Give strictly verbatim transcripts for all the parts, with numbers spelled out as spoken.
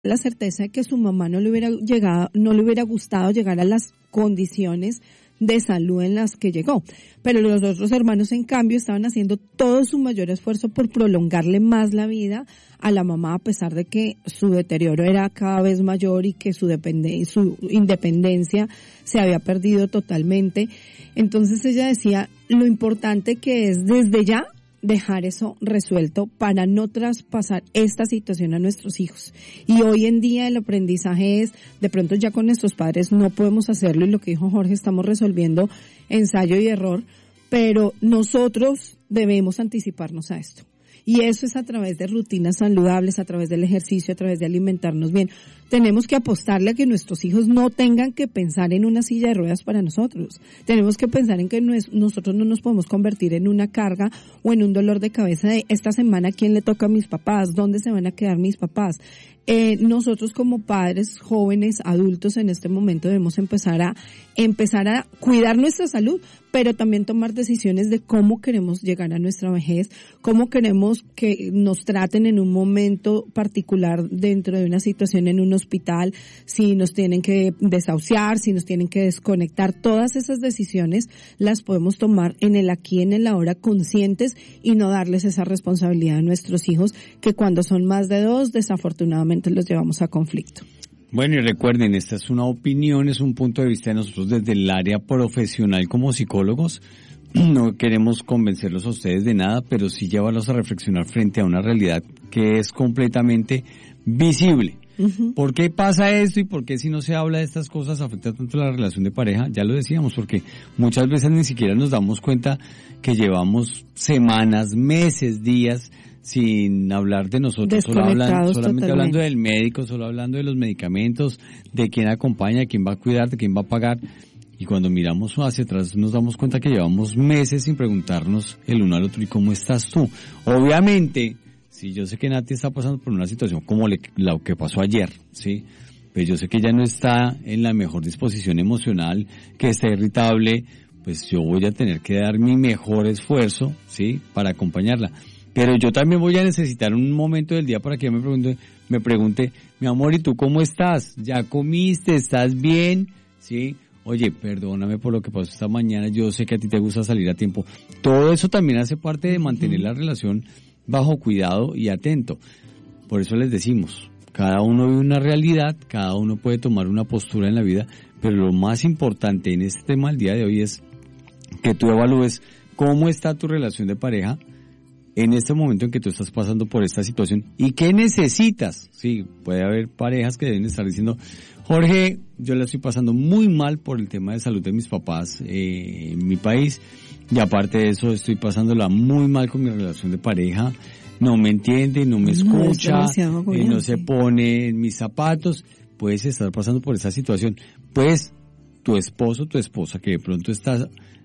la certeza de que su mamá no le hubiera llegado, no le hubiera gustado llegar a las condiciones de salud en las que llegó. Pero los otros hermanos, en cambio, estaban haciendo todo su mayor esfuerzo por prolongarle más la vida a la mamá, a pesar de que su deterioro era cada vez mayor y que su depende, su independencia se había perdido totalmente. Entonces ella decía lo importante que es desde ya dejar eso resuelto para no traspasar esta situación a nuestros hijos. Y hoy en día el aprendizaje es, de pronto ya con nuestros padres no podemos hacerlo, y lo que dijo Jorge, estamos resolviendo ensayo y error, pero nosotros debemos anticiparnos a esto. Y eso es a través de rutinas saludables, a través del ejercicio, a través de alimentarnos bien. Tenemos que apostarle a que nuestros hijos no tengan que pensar en una silla de ruedas para nosotros. Tenemos que pensar en que nosotros no nos podemos convertir en una carga o en un dolor de cabeza de esta semana, ¿quién le toca a mis papás? ¿Dónde se van a quedar mis papás? Eh, nosotros como padres, jóvenes, adultos en este momento debemos empezar a empezar a cuidar nuestra salud, pero también tomar decisiones de cómo queremos llegar a nuestra vejez, cómo queremos que nos traten en un momento particular dentro de una situación en un hospital, si nos tienen que desahuciar, si nos tienen que desconectar. Todas esas decisiones las podemos tomar en el aquí y en el ahora, conscientes, y no darles esa responsabilidad a nuestros hijos, que cuando son más de dos, desafortunadamente los llevamos a conflicto. Bueno, y recuerden, esta es una opinión, es un punto de vista de nosotros desde el área profesional como psicólogos. No queremos convencerlos a ustedes de nada, pero sí llevarlos a reflexionar frente a una realidad que es completamente visible. Uh-huh. ¿Por qué pasa esto y por qué si no se habla de estas cosas afecta tanto la relación de pareja? Ya lo decíamos, porque muchas veces ni siquiera nos damos cuenta que llevamos semanas, meses, días sin hablar de nosotros, solo hablando, solamente totalmente. Hablando del médico, solo hablando de los medicamentos, de quién acompaña, de quién va a cuidar, de quién va a pagar. Y cuando miramos hacia atrás nos damos cuenta que llevamos meses sin preguntarnos el uno al otro, ¿y cómo estás tú? Obviamente, si yo sé que Nati está pasando por una situación como le, lo que pasó ayer, ¿sí? Pues yo sé que ella no está en la mejor disposición emocional, que está irritable, pues yo voy a tener que dar mi mejor esfuerzo, ¿sí? Para acompañarla. Pero yo también voy a necesitar un momento del día para que ella me pregunte, me pregunte, mi amor, ¿y tú cómo estás? ¿Ya comiste? ¿Estás bien? ¿Sí? Oye, perdóname por lo que pasó esta mañana, yo sé que a ti te gusta salir a tiempo. Todo eso también hace parte de mantener la relación bajo cuidado y atento. Por eso les decimos, cada uno vive una realidad, cada uno puede tomar una postura en la vida, pero lo más importante en este tema el día de hoy es que tú evalúes cómo está tu relación de pareja en este momento en que tú estás pasando por esta situación y qué necesitas. Sí, puede haber parejas que deben estar diciendo, Jorge, yo la estoy pasando muy mal por el tema de salud de mis papás eh, en mi país, y aparte de eso estoy pasándola muy mal con mi relación de pareja, no me entiende, no me escucha, no, eh, no se pone en mis zapatos. Puedes estar pasando por esa situación. Pues tu esposo, tu esposa, que de pronto estás,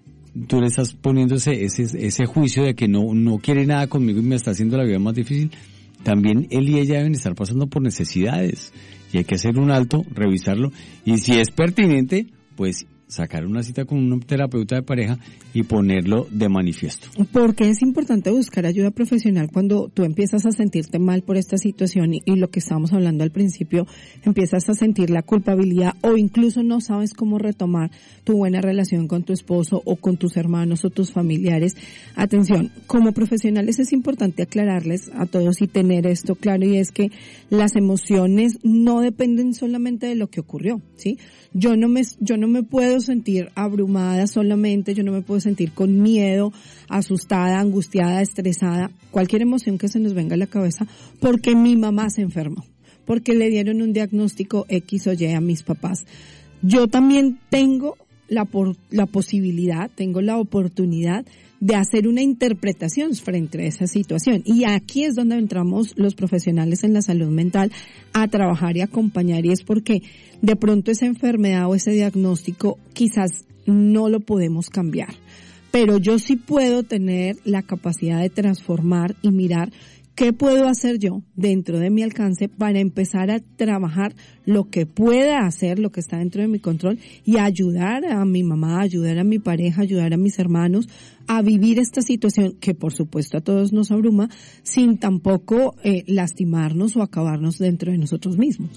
tú le estás poniendo ese, ese, ese juicio de que no, no quiere nada conmigo y me está haciendo la vida más difícil, también él y ella deben estar pasando por necesidades. Y hay que hacer un alto, revisarlo, y si es pertinente, pues sacar una cita con un terapeuta de pareja y ponerlo de manifiesto. Porque es importante buscar ayuda profesional cuando tú empiezas a sentirte mal por esta situación y, y lo que estábamos hablando al principio, empiezas a sentir la culpabilidad o incluso no sabes cómo retomar tu buena relación con tu esposo o con tus hermanos o tus familiares. Atención, como profesionales es importante aclararles a todos y tener esto claro, y es que las emociones no dependen solamente de lo que ocurrió, ¿sí? Yo no me, yo no me puedo sentir abrumada solamente, yo no me puedo sentir con miedo, asustada, angustiada, estresada, cualquier emoción que se nos venga a la cabeza, porque mi mamá se enfermó, porque le dieron un diagnóstico X o Y a mis papás. Yo también tengo la, por, la posibilidad, tengo la oportunidad de hacer una interpretación frente a esa situación. Y aquí es donde entramos los profesionales en la salud mental a trabajar y acompañar, y es porque de pronto esa enfermedad o ese diagnóstico quizás no lo podemos cambiar, pero yo sí puedo tener la capacidad de transformar y mirar ¿qué puedo hacer yo dentro de mi alcance para empezar a trabajar lo que pueda hacer, lo que está dentro de mi control y ayudar a mi mamá, ayudar a mi pareja, ayudar a mis hermanos a vivir esta situación que por supuesto a todos nos abruma sin tampoco eh, lastimarnos o acabarnos dentro de nosotros mismos?